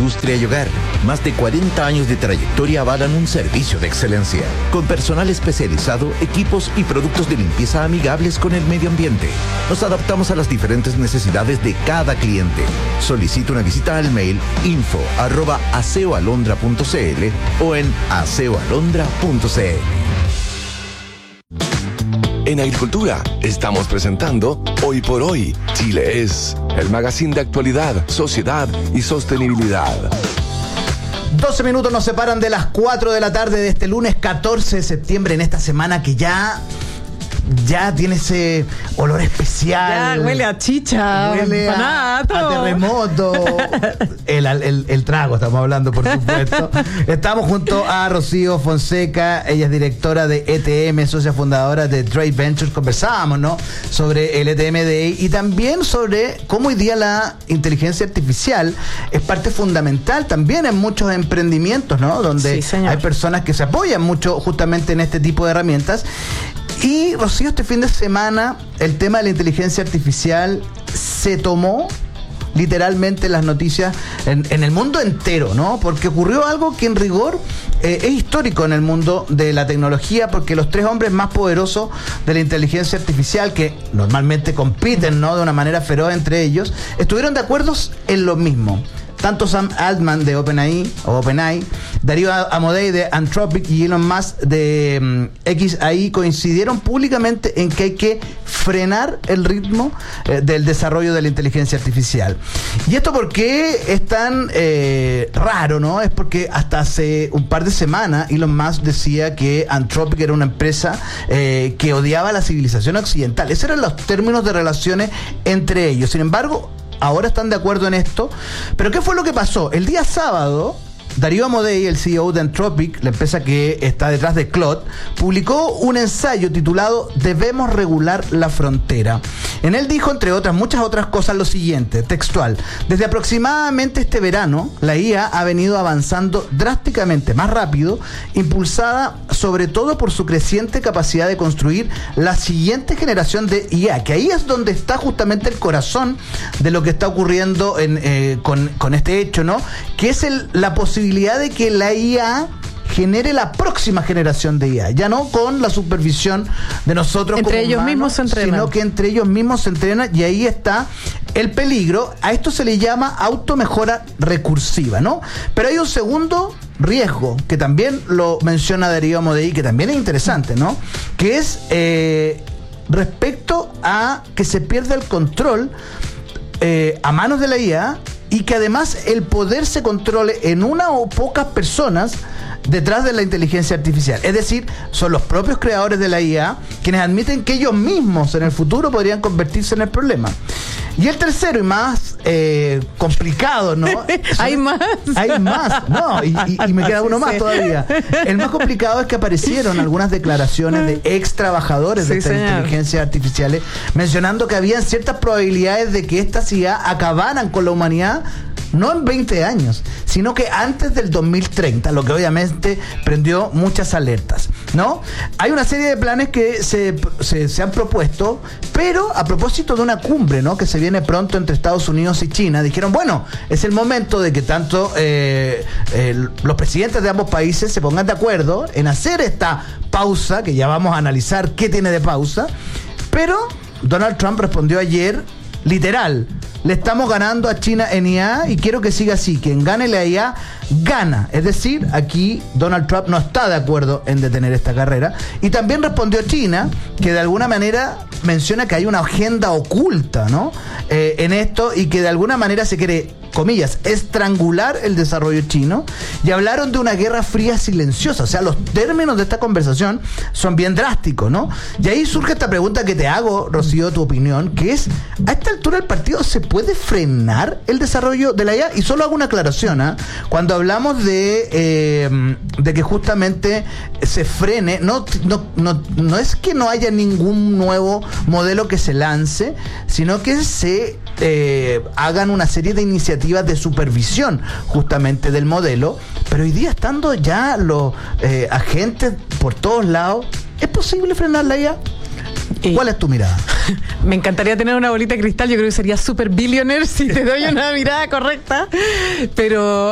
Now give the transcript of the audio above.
industria y hogar. Más de 40 años de trayectoria avalan un servicio de excelencia, con personal especializado, equipos y productos de limpieza amigables con el medio ambiente. Nos adaptamos a las diferentes necesidades de cada cliente. Solicita una visita al mail info@aseoalondra.cl o en aseoalondra.cl. En Agricultura estamos presentando Hoy por Hoy, Chile es, el magazine de actualidad, sociedad y sostenibilidad. 12 minutos nos separan de las 4 de la tarde de este lunes 14 de septiembre, en esta semana que ya tiene ese olor especial. Ya huele a chicha, huele a terremoto. El trago estamos hablando, por supuesto. Estamos junto a Rocío Fonseca, ella es directora de ETM, socia fundadora de Trade Ventures. Conversábamos, ¿no?, sobre el ETM Day y también sobre cómo hoy día la inteligencia artificial es parte fundamental también en muchos emprendimientos, ¿no?, donde sí, hay personas que se apoyan mucho justamente en este tipo de herramientas. Y, Rocío, este fin de semana el tema de la inteligencia artificial se tomó literalmente las noticias en el mundo entero, ¿no? Porque ocurrió algo que en rigor es histórico en el mundo de la tecnología, porque los tres hombres más poderosos de la inteligencia artificial, que normalmente compiten, ¿no?, de una manera feroz entre ellos, estuvieron de acuerdo en lo mismo. Tanto Sam Altman de OpenAI, Darío Amodei de Anthropic y Elon Musk de XAI coincidieron públicamente en que hay que frenar el ritmo del desarrollo de la inteligencia artificial. ¿Y esto por qué es tan raro, no? Es porque hasta hace un par de semanas Elon Musk decía que Anthropic era una empresa que odiaba la civilización occidental. Esos eran los términos de relaciones entre ellos. Sin embargo, ahora están de acuerdo en esto. Pero ¿qué fue lo que pasó? El día sábado, Darío Amodei, el CEO de Anthropic, la empresa que está detrás de Claude, publicó un ensayo titulado "Debemos regular la frontera". En él dijo, entre otras, muchas otras cosas, lo siguiente, textual: desde aproximadamente este verano, la IA ha venido avanzando drásticamente más rápido, impulsada sobre todo por su creciente capacidad de construir la siguiente generación de IA, que ahí es donde está justamente el corazón de lo que está ocurriendo con este hecho, ¿no? Que es la posibilidad de que la IA genere la próxima generación de IA, ya no con la supervisión de nosotros entre como ellos humanos, mismos se entrenan, sino que entre ellos mismos se entrenan, y ahí está el peligro. A esto se le llama automejora recursiva, ¿no? Pero hay un segundo riesgo que también lo menciona Darío Amodei, que también es interesante, ¿no? Que es respecto a que se pierda el control a manos de la IA, y que además el poder se controle en una o pocas personas detrás de la inteligencia artificial. Es decir, son los propios creadores de la IA quienes admiten que ellos mismos en el futuro podrían convertirse en el problema. Y el tercero y más complicado, ¿no? Hay más. No, y me queda uno más todavía. El más complicado es que aparecieron algunas declaraciones de ex trabajadores de estas inteligencias artificiales mencionando que habían ciertas probabilidades de que estas IA acabaran con la humanidad, no en 20 años, sino que antes del 2030, lo que obviamente prendió muchas alertas, ¿no? Hay una serie de planes que se han propuesto, pero a propósito de una cumbre, ¿no?, que se viene pronto entre Estados Unidos y China, dijeron, bueno, es el momento de que tanto los presidentes de ambos países se pongan de acuerdo en hacer esta pausa, que ya vamos a analizar qué tiene de pausa. Pero Donald Trump respondió ayer, literal: le estamos ganando a China en IA y quiero que siga así. Quien gane la IA, gana. Es decir, aquí Donald Trump no está de acuerdo en detener esta carrera. Y también respondió China, que de alguna manera menciona que hay una agenda oculta, ¿no?, en esto, y que de alguna manera se quiere, comillas, estrangular el desarrollo chino, y hablaron de una guerra fría silenciosa. O sea, los términos de esta conversación son bien drásticos, ¿no? Y ahí surge esta pregunta que te hago, Rocío, tu opinión, que es, a esta altura del partido, ¿se puede frenar el desarrollo de la IA? Y solo hago una aclaración, ¿eh? Cuando hablamos de que justamente se frene, no es que no haya ningún nuevo modelo que se lance, sino que se hagan una serie de iniciativas de supervisión justamente del modelo. Pero hoy día, estando ya los agentes por todos lados, ¿es posible frenar la IA? ¿Cuál es tu mirada? Me encantaría tener una bolita de cristal. Yo creo que sería super billionaire si te doy una mirada correcta, pero